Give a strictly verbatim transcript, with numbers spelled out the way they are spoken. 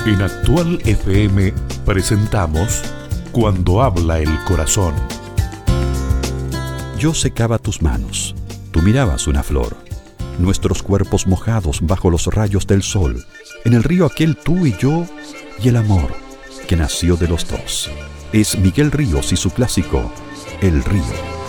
En Actual F M presentamos Cuando habla el corazón. Yo secaba tus manos, tú mirabas una flor, nuestros cuerpos mojados bajo los rayos del sol, en el río aquel tú y yo, y el amor que nació de los dos. Es Miguel Ríos y su clásico El río.